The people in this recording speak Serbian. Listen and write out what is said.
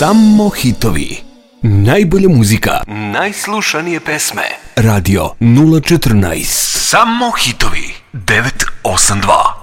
Samo hitovi. Najbolja muzika. Najslušanije pesme. Radio 014. Samo hitovi 982.